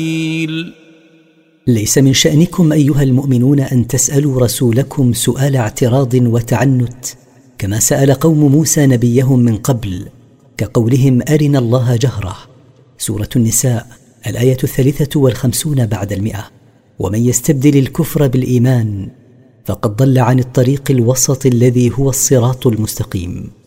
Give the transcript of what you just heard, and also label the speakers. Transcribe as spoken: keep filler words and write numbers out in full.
Speaker 1: ليس من شأنكم أيها المؤمنون أن تسألوا رسولكم سؤال اعتراض وتعنت كما سأل قوم موسى نبيهم من قبل، كقولهم أرنا الله جهرة. سورة النساء الآية الثالثة والخمسون بعد المئة. ومن يستبدل الكفر بالإيمان فقد ضل عن الطريق الوسط الذي هو الصراط المستقيم.